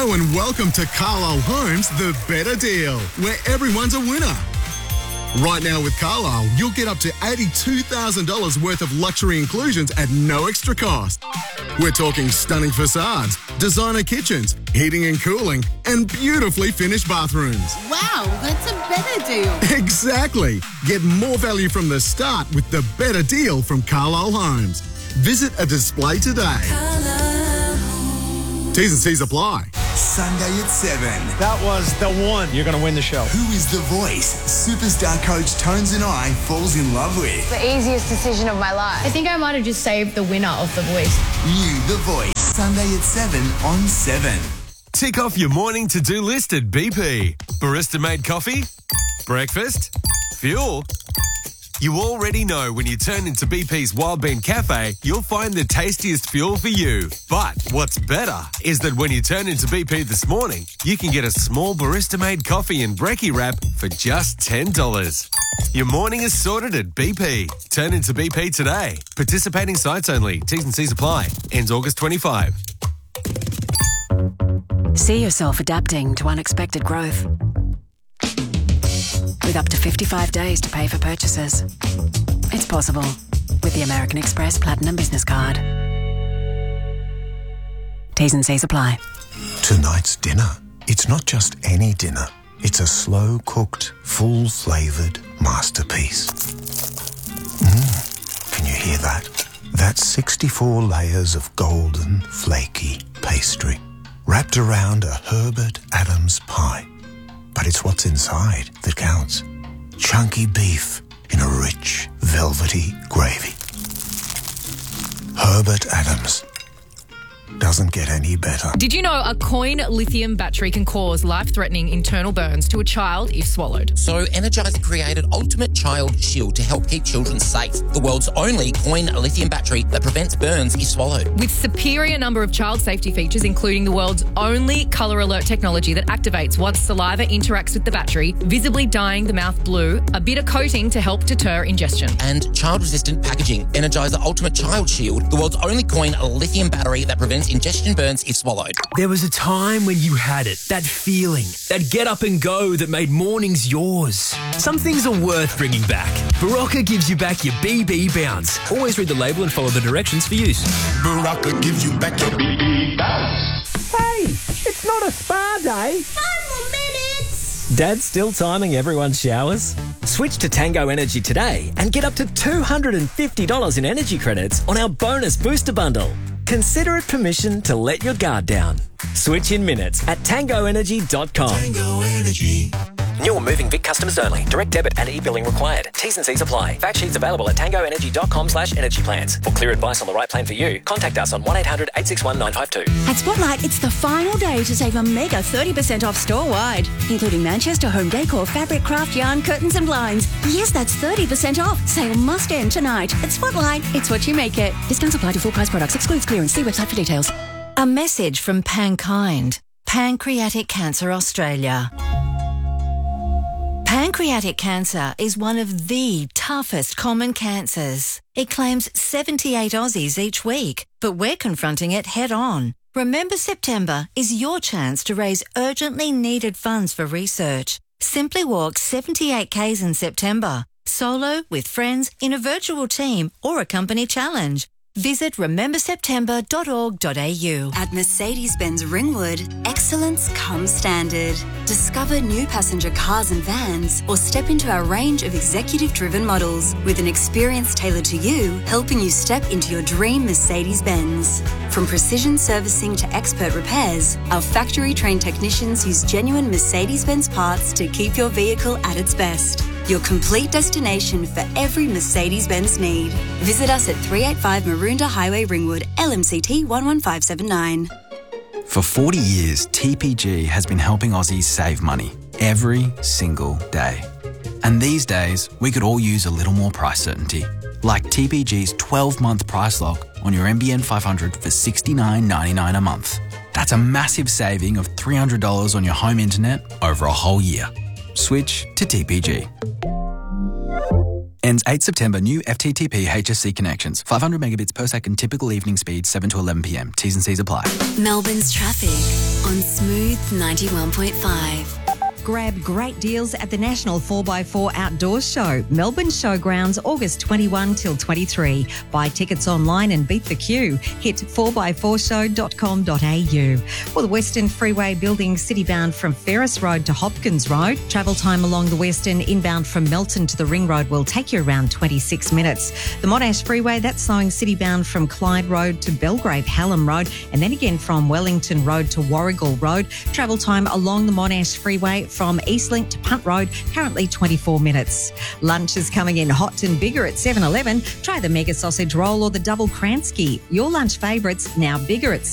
Hello and welcome to Carlisle Homes, the better deal, where everyone's a winner. Right now with Carlisle, you'll get up to $82,000 worth of luxury inclusions at no extra cost. We're talking stunning facades, designer kitchens, heating and cooling, and beautifully finished bathrooms. Wow, that's a better deal. Exactly. Get more value from the start with the better deal from Carlisle Homes. Visit a display today. T's and C's apply. Sunday at 7. That was the one. You're going to win the show. Who is the voice Superstar coach Tones and I falls in love with? The easiest decision of my life. I think I might have just saved the winner of The Voice. You, the voice. Sunday at 7 on 7. Tick off your morning to-do list at BP. Barista-made coffee? Breakfast? Fuel? You already know when you turn into BP's Wild Bean Cafe, you'll find the tastiest fuel for you. But what's better is that when you turn into BP this morning, you can get a small barista-made coffee and brekkie wrap for just $10. Your morning is sorted at BP. Turn into BP today. Participating sites only. T's and C's apply. Ends August 25. See yourself adapting to unexpected growth. With up to 55 days to pay for purchases. It's possible with the American Express Platinum Business Card. T's and C's apply. Tonight's dinner. It's not just any dinner. It's a slow-cooked, full-flavoured masterpiece. Can you hear that? That's 64 layers of golden, flaky pastry wrapped around a Herbert Adams pie. But it's what's inside that counts. Chunky beef in a rich, velvety gravy. Herbert Adams. Doesn't get any better. Did you know a coin lithium battery can cause life-threatening internal burns to a child if swallowed? So Energizer created Ultimate Child Shield to help keep children safe. The world's only coin lithium battery that prevents burns if swallowed. With superior number of child safety features, including the world's only colour alert technology that activates once saliva interacts with the battery, visibly dyeing the mouth blue, a bitter coating to help deter ingestion. And child-resistant packaging. Energizer Ultimate Child Shield, the world's only coin lithium battery that prevents ingestion burns if swallowed. There was a time when you had it, that feeling, that get up and go that made mornings yours. Some things are worth bringing back. Barocca gives you back your BB Bounce. Always read the label and follow the directions for use. Barocca gives you back your BB Bounce. Hey, it's not a spa day. 5 more minutes. Dad's still timing everyone's showers? Switch to Tango Energy today and get up to $250 in energy credits on our bonus booster bundle. Consider it permission to let your guard down. Switch in minutes at tangoenergy.com. Tango Energy. New or moving Vic customers only. Direct debit and e-billing required. T's and C's apply. Fact sheets available at tangoenergy.com/energy plans. For clear advice on the right plan for you, contact us on 1-800-861-952. At Spotlight, it's the final day to save a mega 30% off store-wide, including Manchester home decor, fabric, craft, yarn, curtains and blinds. Yes, that's 30% off. Sale must end tonight. At Spotlight, it's what you make it. Discounts apply to full price products. Excludes clearance. See website for details. A message from Pankind, Pancreatic Cancer Australia. Pancreatic cancer is one of the toughest common cancers. It claims 78 Aussies each week, but we're confronting it head on. Remember September is your chance to raise urgently needed funds for research. Simply walk 78 Ks in September, solo, with friends, in a virtual team or a company challenge. Visit rememberseptember.org.au. At Mercedes-Benz Ringwood, excellence comes standard. Discover new passenger cars and vans or step into our range of executive-driven models with an experience tailored to you, helping you step into your dream Mercedes-Benz. From precision servicing to expert repairs, our factory-trained technicians use genuine Mercedes-Benz parts to keep your vehicle at its best. Your complete destination for every Mercedes-Benz need. Visit us at 385 Maroondah Highway, Ringwood, LMCT 11579. For 40 years, TPG has been helping Aussies save money every single day. And these days, we could all use a little more price certainty. Like TPG's 12-month price lock on your NBN 500 for $69.99 a month. That's a massive saving of $300 on your home internet over a whole year. Switch to TPG. Ends 8 September. New FTTP HSC connections. 500 megabits per second. Typical evening speed 7 to 11 p.m. T's and C's apply. Melbourne's traffic on Smooth 91.5. Grab great deals at the National 4x4 Outdoors Show, Melbourne Showgrounds, August 21 till 23. Buy tickets online and beat the queue. Hit 4x4show.com.au. Well, the Western Freeway building citybound from Ferris Road to Hopkins Road. Travel time along the Western inbound from Melton to the Ring Road will take you around 26 minutes. The Monash Freeway, that's slowing citybound from Clyde Road to Belgrave Hallam Road, and then again from Wellington Road to Warrigal Road. Travel time along the Monash Freeway from Eastlink to Punt Road, currently 24 minutes. Lunch is coming in hot and bigger at 7-Eleven. Try the Mega Sausage Roll or the Double Kransky. Your lunch favourites, now bigger at